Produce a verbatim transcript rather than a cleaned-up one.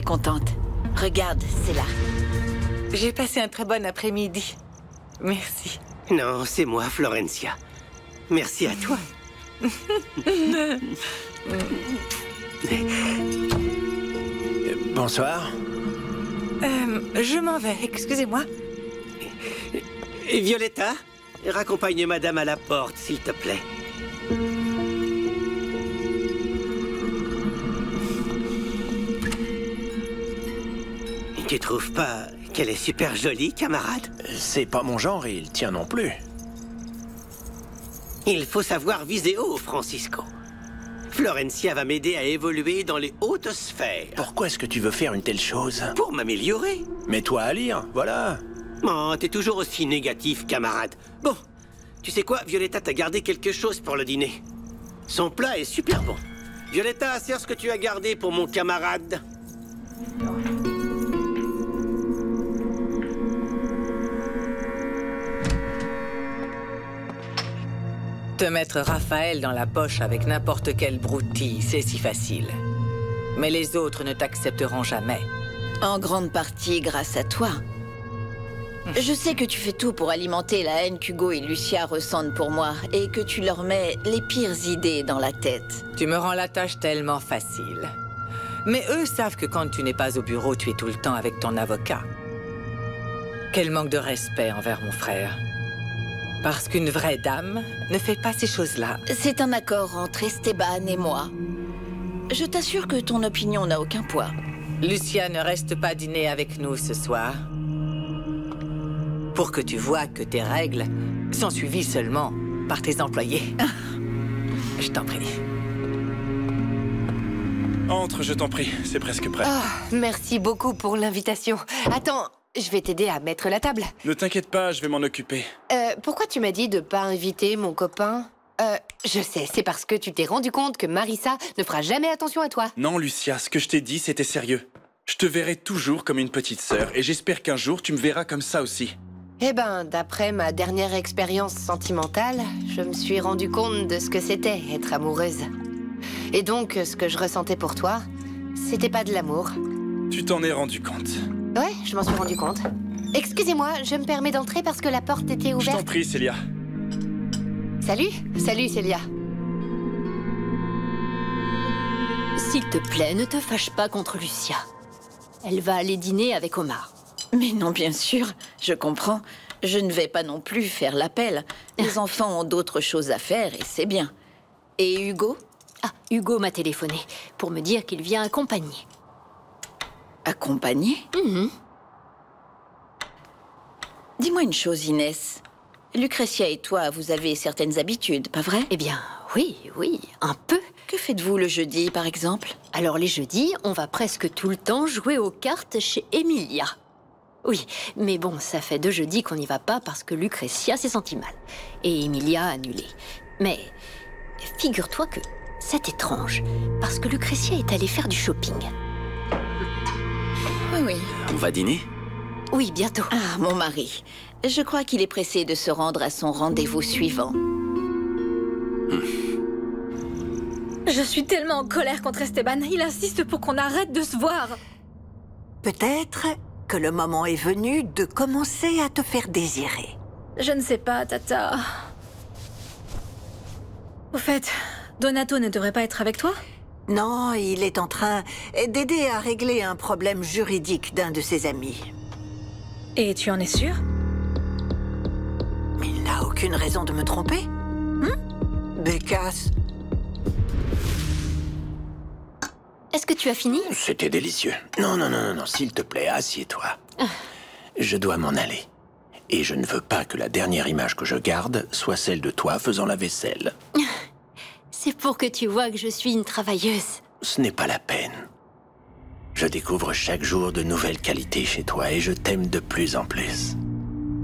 contente. Regarde, c'est là. J'ai passé un très bon après-midi. Merci. Non, c'est moi, Florencia. Merci à toi. Bonsoir. Euh, je m'en vais, excusez-moi. Et Violetta, raccompagne madame à la porte, s'il te plaît. Tu trouves pas qu'elle est super jolie, camarade? C'est pas mon genre et il tient non plus. Il faut savoir viser haut, Francisco. Florencia va m'aider à évoluer dans les hautes sphères. Pourquoi est-ce que tu veux faire une telle chose? Pour m'améliorer. Mets-toi à lire, voilà. Oh, t'es toujours aussi négatif, camarade. Bon, tu sais quoi, Violetta t'a gardé quelque chose pour le dîner. Son plat est super bon. Violetta, sers ce que tu as gardé pour mon camarade. Te mettre Raphaël dans la poche avec n'importe quelle broutille, c'est si facile. Mais les autres ne t'accepteront jamais. En grande partie grâce à toi. Je sais que tu fais tout pour alimenter la haine qu'Hugo et Lucia ressentent pour moi et que tu leur mets les pires idées dans la tête. Tu me rends la tâche tellement facile. Mais eux savent que quand tu n'es pas au bureau, tu es tout le temps avec ton avocat. Quel manque de respect envers mon frère. Parce qu'une vraie dame ne fait pas ces choses-là. C'est un accord entre Esteban et moi. Je t'assure que ton opinion n'a aucun poids. Lucia ne reste pas dîner avec nous ce soir. Pour que tu vois que tes règles sont suivies seulement par tes employés. Je t'en prie. Entre, je t'en prie, c'est presque prêt. Oh, merci beaucoup pour l'invitation. Attends, je vais t'aider à mettre la table. Ne t'inquiète pas, je vais m'en occuper. Euh, pourquoi tu m'as dit de pas inviter mon copain? Euh, je sais, c'est parce que tu t'es rendu compte que Marissa ne fera jamais attention à toi. Non, Lucia, ce que je t'ai dit, c'était sérieux. Je te verrai toujours comme une petite sœur, et j'espère qu'un jour, tu me verras comme ça aussi. Eh ben, d'après ma dernière expérience sentimentale, je me suis rendu compte de ce que c'était, être amoureuse. Et donc, ce que je ressentais pour toi, c'était pas de l'amour. Tu t'en es rendu compte. Ouais, je m'en suis rendu compte. Excusez-moi, je me permets d'entrer parce que la porte était Je ouverte. t'en prie, Célia. Salut, salut Célia. S'il te plaît, ne te fâche pas contre Lucia. Elle va aller dîner avec Omar. Mais non, bien sûr, je comprends. Je ne vais pas non plus faire l'appel. Les enfants ont d'autres choses à faire et c'est bien. Et Hugo? Ah, Hugo m'a téléphoné pour me dire qu'il vient accompagner. Accompagné? Mm-hmm. Dis-moi une chose, Inès. Lucretia et toi, vous avez certaines habitudes, pas vrai? Eh bien, oui, oui, un peu. Que faites-vous le jeudi, par exemple? Alors, les jeudis, on va presque tout le temps jouer aux cartes chez Emilia. Oui, mais bon, ça fait deux jeudis qu'on n'y va pas parce que Lucretia s'est sentie mal. Et Emilia a annulé. Mais figure-toi que c'est étrange, parce que Lucretia est allée faire du shopping. Oui, oui. On va dîner? Oui, bientôt. Ah, mon mari. Je crois qu'il est pressé de se rendre à son rendez-vous suivant. Mmh. Je suis tellement en colère contre Esteban. Il insiste pour qu'on arrête de se voir. Peut-être que le moment est venu de commencer à te faire désirer. Je ne sais pas, Tata. Au fait, Donato ne devrait pas être avec toi? Non, il est en train d'aider à régler un problème juridique d'un de ses amis. Et tu en es sûre? Il n'a aucune raison de me tromper. Hum? Bécasse. Est-ce que tu as fini? C'était délicieux. Non, non, non, non, non, s'il te plaît, assieds-toi. Ah. Je dois m'en aller. Et je ne veux pas que la dernière image que je garde soit celle de toi faisant la vaisselle. C'est pour que tu vois que je suis une travailleuse. Ce n'est pas la peine. Je découvre chaque jour de nouvelles qualités chez toi et je t'aime de plus en plus.